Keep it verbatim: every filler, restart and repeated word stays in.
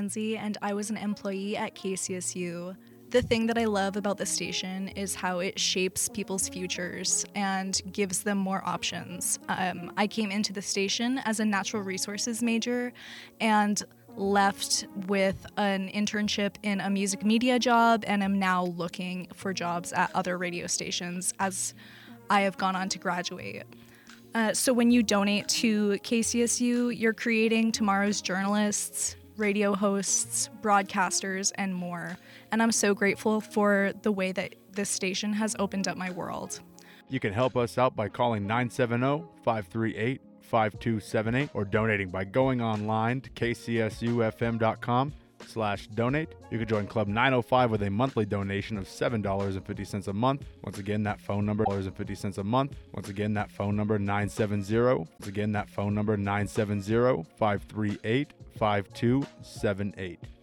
Mackenzie, and I was an employee at K C S U. The thing that I love about the station is how it shapes people's futures and gives them more options. Um, I came into the station as a natural resources major and left with an internship in a music media job, and am now looking for jobs at other radio stations as I have gone on to graduate. Uh, so when you donate to K C S U, you're creating tomorrow's journalists, radio hosts, broadcasters, and more. And I'm so grateful for the way that this station has opened up my world. You can help us out by calling nine seven zero, five three eight, five two seven eight or donating by going online to k c s u f m dot com slash donate. You can join Club nine oh five with a monthly donation of seven dollars and fifty cents a month. Once again, that phone number, seven dollars and fifty cents a month. Once again, that phone number, nine seven zero. Once again, that phone number, nine seven zero, five three eight, five two seven eight.